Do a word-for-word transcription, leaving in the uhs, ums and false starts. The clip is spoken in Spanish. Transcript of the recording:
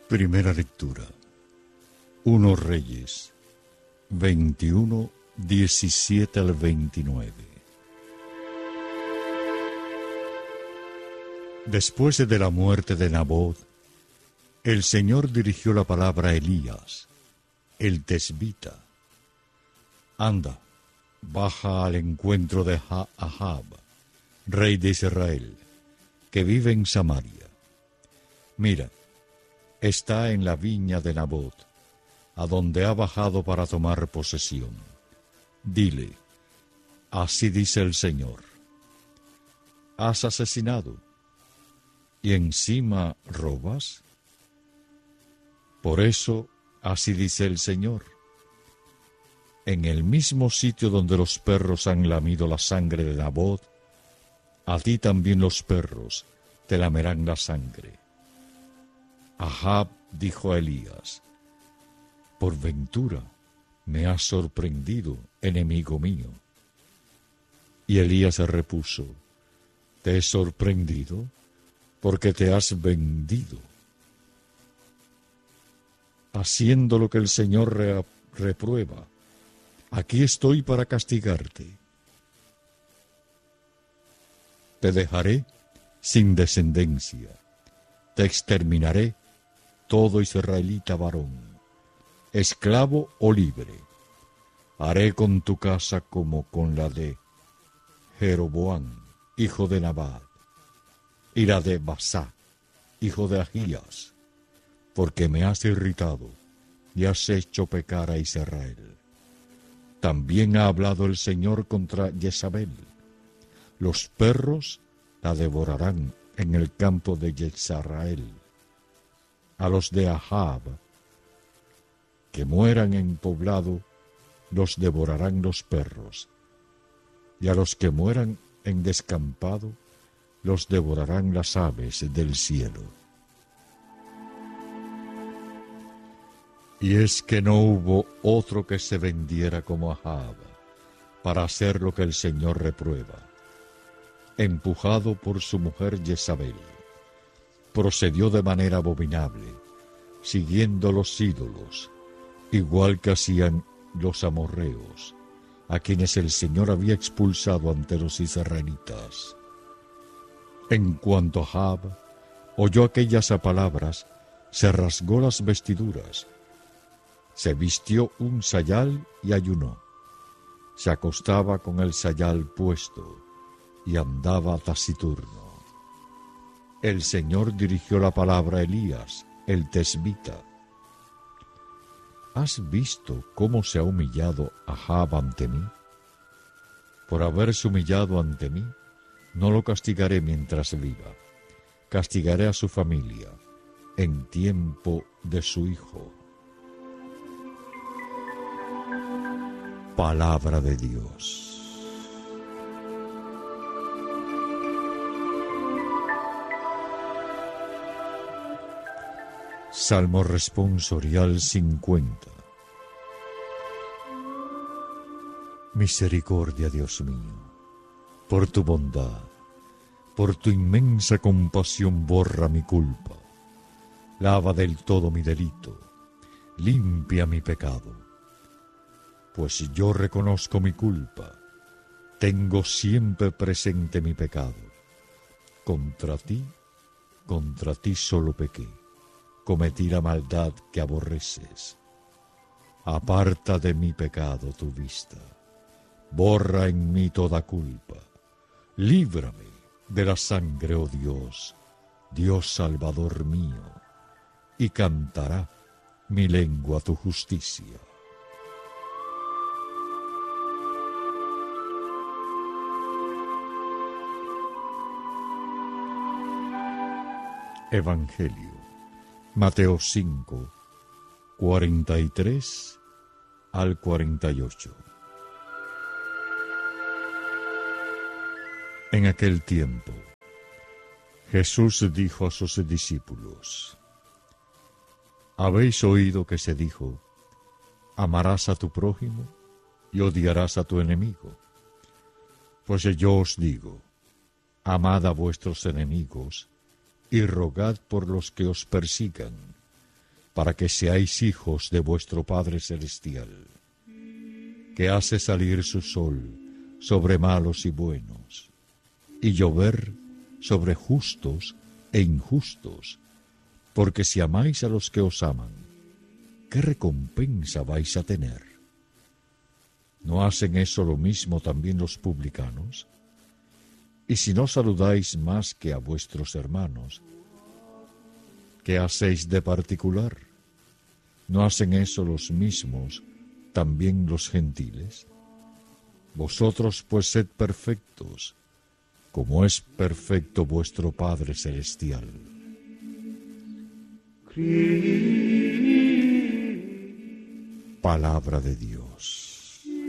Primera lectura. uno Reyes, veintiuno, diecisiete al veintinueve. Después de la muerte de Nabot, el Señor dirigió la palabra a Elías, el tesbita. Anda, baja al encuentro de Ahab, rey de Israel, que vive en Samaria. Mira, está en la viña de Nabot, a donde ha bajado para tomar posesión. Dile, así dice el Señor: ¿has asesinado y encima robas? Por eso, así dice el Señor: en el mismo sitio donde los perros han lamido la sangre de Nabot, a ti también los perros te lamerán la sangre. Ahab dijo a Elías: por ventura me has sorprendido, enemigo mío. Y Elías repuso: te he sorprendido porque te has vendido, haciendo lo que el Señor re- reprueba. Aquí estoy para castigarte. Te dejaré sin descendencia, te exterminaré todo israelita varón, esclavo o libre. Haré con tu casa como con la de Jeroboam, hijo de Nabat, y la de Basá, hijo de Ahías, porque me has irritado y has hecho pecar a Israel. También ha hablado el Señor contra Jezabel. Los perros la devorarán en el campo de Jezreel. A los de Ahab, que mueran en poblado, los devorarán los perros, y a los que mueran en descampado, los devorarán las aves del cielo. Y es que no hubo otro que se vendiera como Ahab, para hacer lo que el Señor reprueba. Empujado por su mujer Jezabel, procedió de manera abominable, siguiendo los ídolos, igual que hacían los amorreos, a quienes el Señor había expulsado ante los israelitas. En cuanto Ahab oyó aquellas palabras, se rasgó las vestiduras, se vistió un sayal y ayunó. Se acostaba con el sayal puesto y andaba taciturno. El Señor dirigió la palabra a Elías, el tesbita. ¿Has visto cómo se ha humillado Ahab ante mí? Por haberse humillado ante mí, no lo castigaré mientras viva. Castigaré a su familia en tiempo de su hijo. Palabra de Dios. Salmo responsorial cincuenta. Misericordia, Dios mío, por tu bondad, por tu inmensa compasión borra mi culpa, lava del todo mi delito, limpia mi pecado. Pues yo reconozco mi culpa, tengo siempre presente mi pecado. Contra ti, contra ti solo pequé, cometí la maldad que aborreces. Aparta de mi pecado tu vista, borra en mí toda culpa, líbrame de la sangre, oh Dios, Dios Salvador mío, y cantará mi lengua tu justicia. Evangelio, Mateo cinco, cuarenta y tres al cuarenta y ocho. En aquel tiempo, Jesús dijo a sus discípulos: ¿habéis oído que se dijo, amarás a tu prójimo y odiarás a tu enemigo? Pues yo os digo, amad a vuestros enemigos y rogad por los que os persigan, para que seáis hijos de vuestro Padre Celestial, que hace salir su sol sobre malos y buenos, y llover sobre justos e injustos, porque si amáis a los que os aman, ¿qué recompensa vais a tener? ¿No hacen eso lo mismo también los publicanos? Y si no saludáis más que a vuestros hermanos, ¿qué hacéis de particular? ¿No hacen eso los mismos también los gentiles? Vosotros pues sed perfectos, como es perfecto vuestro Padre Celestial. Palabra de Dios.